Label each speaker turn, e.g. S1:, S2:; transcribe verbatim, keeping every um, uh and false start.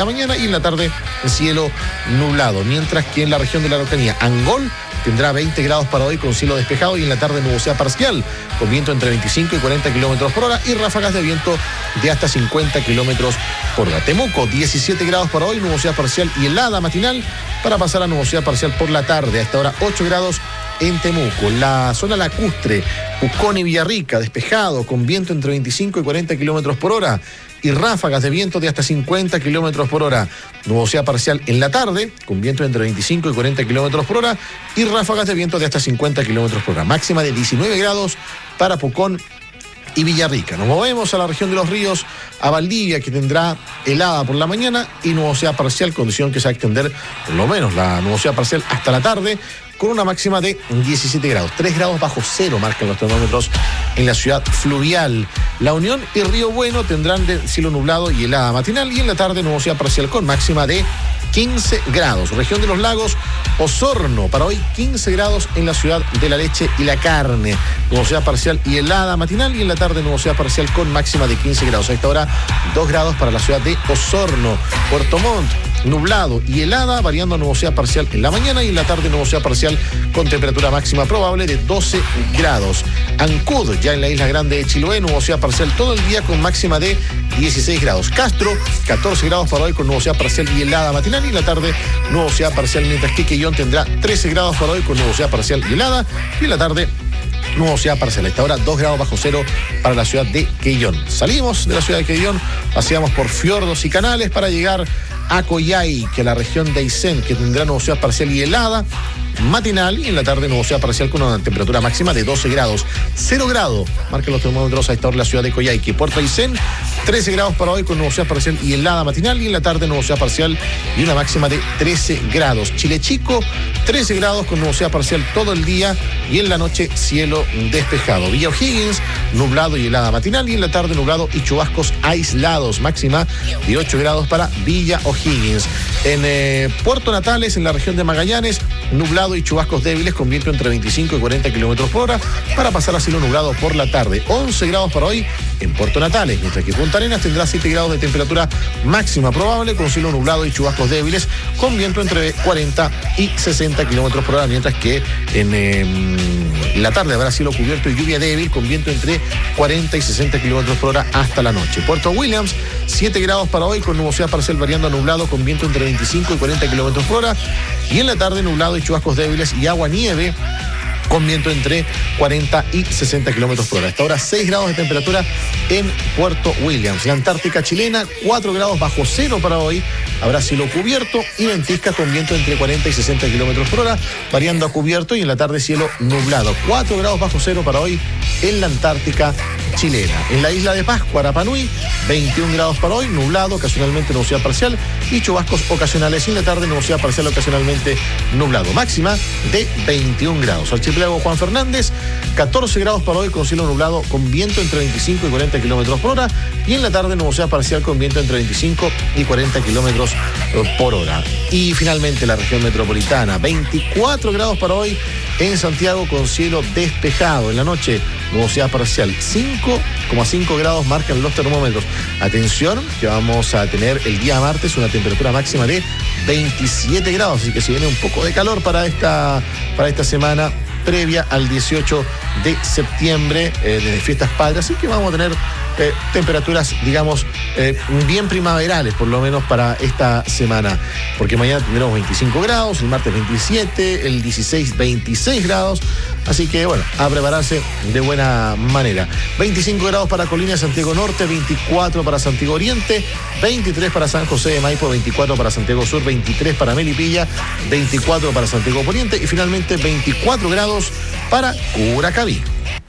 S1: la mañana y en la tarde cielo nublado. Mientras que en la región de la Araucanía, Angol tendrá veinte grados para hoy con cielo despejado y en la tarde nubosidad parcial, con viento entre veinticinco y cuarenta kilómetros por hora y ráfagas de viento de hasta cincuenta kilómetros por hora. Temuco, diecisiete grados para hoy, nubosidad parcial y helada matinal, para pasar a nubosidad parcial por la tarde. A esta hora, ocho grados en Temuco. La zona lacustre, Pucón y Villarrica, despejado, con viento entre veinticinco y cuarenta kilómetros por hora y ráfagas de viento de hasta cincuenta kilómetros por hora. Nubosidad parcial en la tarde, con viento entre veinticinco y cuarenta kilómetros por hora y ráfagas de viento de hasta cincuenta kilómetros por hora. Máxima de diecinueve grados para Pucón y Villarrica. Nos movemos a la región de los ríos, a Valdivia, que tendrá helada por la mañana y nubosidad parcial, condición que se va a extender por lo menos la nubosidad parcial hasta la tarde, con una máxima de diecisiete grados. tres grados bajo cero marcan los termómetros en la ciudad fluvial. La Unión y Río Bueno tendrán de cielo nublado y helada matinal y en la tarde nubosidad parcial con máxima de quince grados. Región de los lagos, Osorno, para hoy quince grados en la ciudad de la leche y la carne. Nubosidad parcial y helada matinal y en la tarde nubosidad parcial con máxima de quince grados. A esta hora dos grados para la ciudad de Osorno. Puerto Montt, nublado y helada, variando nubosidad parcial en la mañana y en la tarde nubosidad parcial con temperatura máxima probable de doce grados. Ancud, ya en la isla grande de Chiloé, nubosidad parcial todo el día con máxima de dieciséis grados. Castro, catorce grados para hoy con nubosidad parcial y helada matinal y en la tarde nubosidad parcial, mientras que Quellón tendrá trece grados para hoy con nubosidad parcial y helada y en la tarde nubosidad parcial. A esta hora dos grados bajo cero para la ciudad de Quellón. Salimos de la ciudad de Quellón, paseamos por fiordos y canales para llegar a Coyhai, que es la región de Aysén, que tendrá nubosidad parcial y helada matinal y en la tarde nubosidad parcial con una temperatura máxima de doce grados. cero grados marcan los termómetros a esta hora en la ciudad de Coyhai. Puerto Aysén, trece grados para hoy con nubosidad parcial y helada matinal y en la tarde nubosidad parcial y una máxima de trece grados. Chile Chico, trece grados con nubosidad parcial todo el día y en la noche cielo despejado. Villa O'Higgins, nublado y helada matinal y en la tarde nublado y chubascos aislados, máxima de ocho grados para Villa O'Higgins. En eh, Puerto Natales, en la región de Magallanes, nublado y chubascos débiles con viento entre veinticinco y cuarenta kilómetros por hora para pasar a cielo nublado por la tarde. once grados para hoy en Puerto Natales, mientras que Punta Arenas tendrá siete grados de temperatura máxima probable con cielo nublado y chubascos débiles con viento entre cuarenta y sesenta kilómetros por hora, mientras que en eh, la tarde habrá cielo cubierto y lluvia débil con viento entre cuarenta y sesenta kilómetros por hora hasta la noche. Puerto Williams, siete grados para hoy con nubosidad parcial variando a nublado con viento entre veinticinco y cuarenta kilómetros por hora y en la tarde nublado y chubascos débiles y agua nieve con viento entre cuarenta y sesenta kilómetros por hora. Hasta ahora seis grados de temperatura en Puerto Williams. La Antártica chilena, cuatro grados bajo cero para hoy. Habrá cielo cubierto y ventiscas con viento entre cuarenta y sesenta kilómetros por hora, variando a cubierto y en la tarde cielo nublado. cuatro grados bajo cero para hoy en la Antártica chilena. En la isla de Pascua, Rapa Nui, veintiún grados para hoy, nublado, ocasionalmente nubosidad parcial y chubascos ocasionales. Y en la tarde nubosidad parcial, ocasionalmente nublado. Máxima de veintiún grados. Archipiélago Juan Fernández, catorce grados para hoy con cielo nublado con viento entre veinticinco y cuarenta kilómetros por hora y en la tarde nubosidad parcial con viento entre veinticinco y cuarenta kilómetros por hora. Y finalmente la región metropolitana, veinticuatro grados para hoy en Santiago con cielo despejado. En la noche nubosidad parcial, cinco coma cinco grados marcan los termómetros. Atención que vamos a tener el día martes una temperatura máxima de veintisiete grados, así que se viene un poco de calor para esta, para esta semana previa al dieciocho de septiembre, eh, de Fiestas Patrias, así que vamos a tener eh, temperaturas, digamos, eh, bien primaverales, por lo menos para esta semana, porque mañana tendremos veinticinco grados, el martes veintisiete, el dieciséis, veintiséis grados, así que bueno, a prepararse de buena manera. veinticinco grados para Colina de Santiago Norte, veinticuatro para Santiago Oriente, veintitrés para San José de Maipo, veinticuatro para Santiago Sur, veintitrés para Melipilla, veinticuatro para Santiago Poniente y finalmente veinticuatro grados para Curacaví.